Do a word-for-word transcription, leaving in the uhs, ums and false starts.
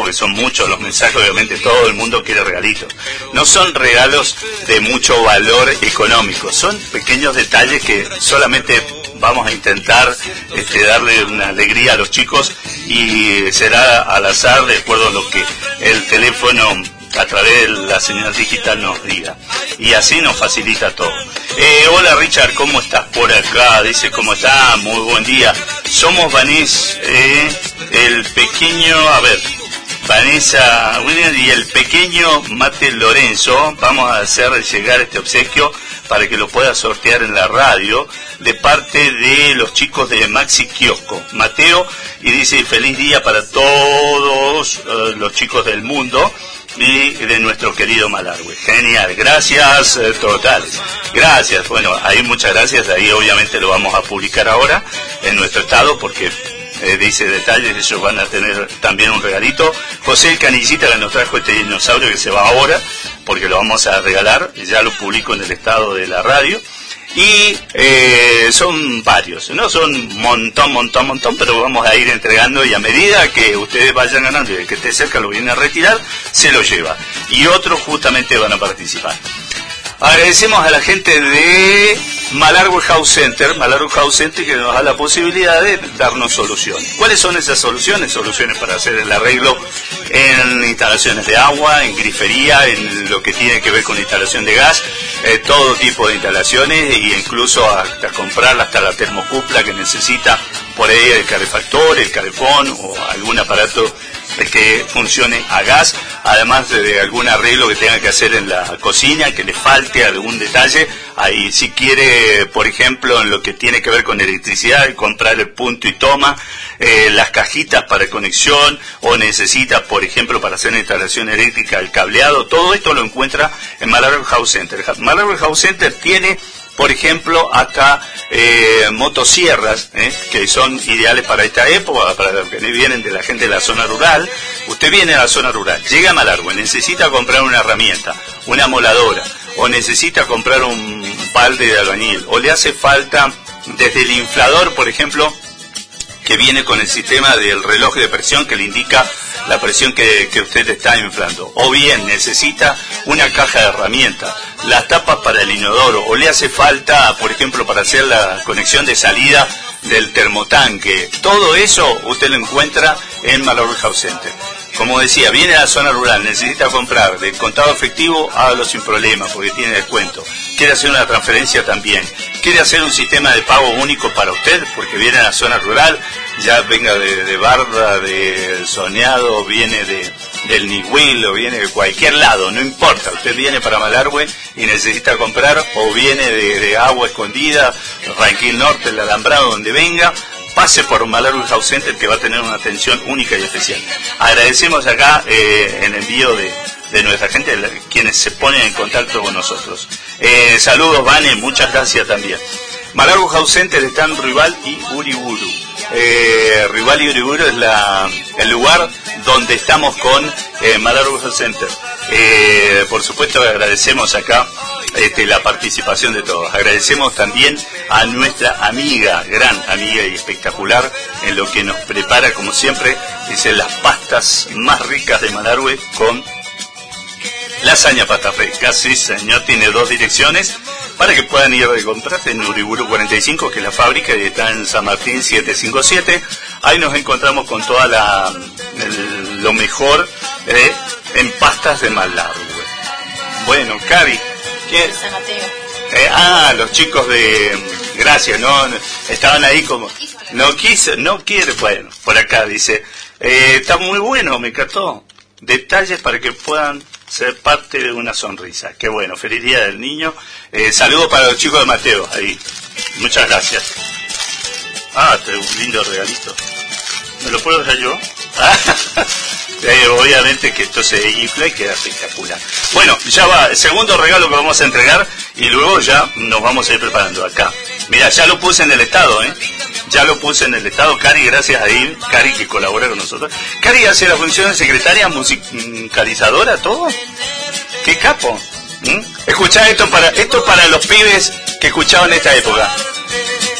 porque son muchos los mensajes, obviamente todo el mundo quiere regalitos. No son regalos de mucho valor económico, son pequeños detalles que solamente vamos a intentar este, darle una alegría a los chicos, y será al azar de acuerdo a lo que el teléfono a través de la señal digital nos diga, y así nos facilita todo. Eh, hola Richard, ¿cómo estás por acá? Dice, ¿cómo está? Muy buen día. Somos Vanessa, eh, el pequeño, a ver, Vanessa Williams y el pequeño Mate Lorenzo. Vamos a hacer llegar este obsequio para que lo pueda sortear en la radio, de parte de los chicos de Maxi Kiosco, Mateo, y dice, feliz día para todos uh, los chicos del mundo y de nuestro querido Malargüe. Genial, gracias eh, totales. Gracias, bueno, ahí muchas gracias, ahí obviamente lo vamos a publicar ahora en nuestro estado, porque eh, dice detalles, ellos van a tener también un regalito. José el Canillita, que nos trajo este dinosaurio que se va ahora, porque lo vamos a regalar, ya lo publico en el estado de la radio. Y eh, son varios, no son un montón, montón, montón, pero vamos a ir entregando, y a medida que ustedes vayan ganando y el que esté cerca lo viene a retirar, se lo lleva. Y otros justamente van a participar. Agradecemos a la gente de Malargüe House Center, Malargüe House Center, que nos da la posibilidad de darnos soluciones. ¿Cuáles son esas soluciones? Soluciones para hacer el arreglo en instalaciones de agua, en grifería, en lo que tiene que ver con instalación de gas, eh, todo tipo de instalaciones, e incluso hasta comprar hasta la termocupla que necesita por ahí el calefactor, el calefón o algún aparato que funcione a gas, además de, de algún arreglo que tenga que hacer en la cocina, que le falte algún detalle. Ahí, si quiere, por ejemplo, en lo que tiene que ver con electricidad, comprar el punto y toma, eh, las cajitas para conexión, o necesita, por ejemplo, para hacer una instalación eléctrica, el cableado, todo esto lo encuentra en Malargüe House Center. Malargüe House Center tiene, por ejemplo, acá eh, motosierras, eh, que son ideales para esta época, para los que vienen de la gente de la zona rural. Usted viene a la zona rural, llega a Malargüe, necesita comprar una herramienta, una moladora, o necesita comprar un balde de albañil, o le hace falta desde el inflador, por ejemplo, que viene con el sistema del reloj de presión que le indica la presión que, que usted está inflando, o bien necesita una caja de herramientas, las tapas para el inodoro, o le hace falta, por ejemplo, para hacer la conexión de salida del termotanque. Todo eso usted lo encuentra en Malargüe House Center. Como decía, viene a la zona rural, necesita comprar de contado efectivo, hágalo sin problema porque tiene descuento. Quiere hacer una transferencia también. Quiere hacer un sistema de pago único para usted porque viene a la zona rural, ya venga de, de Barra, de Soñado, viene de, del Nihuil o viene de cualquier lado, no importa. Usted viene para Malargüe y necesita comprar, o viene de, de Agua Escondida, Ranquil Norte, el Alambrado, donde venga, pase por Malargüe House Center, que va a tener una atención única y especial. Agradecemos acá eh, el envío de, de nuestra gente, de quienes se ponen en contacto con nosotros. Eh, saludos, Vane, muchas gracias también. Malargüe House Center está en Ruibal y Uriburu. Eh, Ruibal y Uriburu es la, el lugar donde estamos con eh, Malargüe House Center. Eh, por supuesto agradecemos acá Este, la participación de todos. Agradecemos también a nuestra amiga, gran amiga y espectacular, en lo que nos prepara, como siempre, dice, las pastas más ricas de Malargüe con lasaña pasta fresca. Sí, señor, tiene dos direcciones para que puedan ir a comprar en Uriburu cuarenta y cinco, que es la fábrica, y está en San Martín setecientos cincuenta y siete. Ahí nos encontramos con toda la el, lo mejor eh, en pastas de Malargüe. Bueno, Cari, ¿qué? San Mateo. Eh, ah, los chicos de Gracias, no, no estaban ahí como no quiso, no quiere, bueno, por acá dice, eh, está muy bueno, me encantó. Detalles para que puedan ser parte de una sonrisa. Qué bueno, feliz día del niño. Eh, saludos para los chicos de Mateo, ahí. Muchas gracias. Ah, este es un lindo regalito. ¿Me lo puedo dejar yo? Eh, obviamente que esto se infla y queda espectacular. Bueno, ya va, el segundo regalo que vamos a entregar y luego ya nos vamos a ir preparando acá. Mira, ya lo puse en el estado, ¿eh? Ya lo puse en el estado. Cari, gracias a él, Cari que colabora con nosotros. Cari hace la función de secretaria musicalizadora, todo. ¡Qué capo! ¿Mm? Escuchá esto para, esto para los pibes que escuchaban en esta época.